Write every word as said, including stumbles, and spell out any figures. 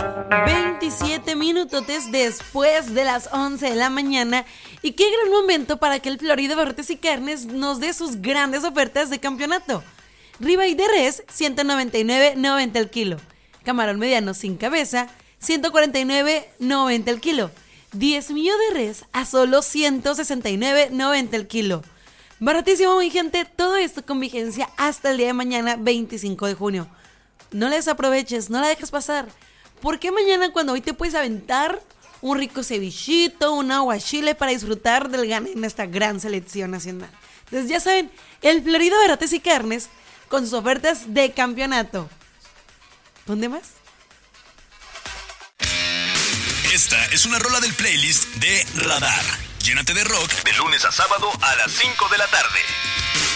veintisiete minutotes después de las once de la mañana. Y qué gran momento para que el Florido Barrotes y Carnes nos dé sus grandes ofertas de campeonato. Ribeye de res, ciento noventa y nueve noventa el kilo. Camarón mediano sin cabeza, ciento cuarenta y nueve noventa el kilo. Diezmillo de res a solo ciento sesenta y nueve noventa el kilo. Baratísimo, mi gente, todo esto con vigencia hasta el día de mañana, veinticinco de junio. No la desaproveches, no la dejes pasar. Porque mañana, cuando hoy te puedes aventar un rico cevichito, un aguachile para disfrutar del gane en esta gran selección nacional. Entonces ya saben, el Florido Barrotes y Carnes con sus ofertas de campeonato. ¿Dónde más? Esta es una rola del playlist de Radar. Llénate de rock de lunes a sábado a las cinco de la tarde.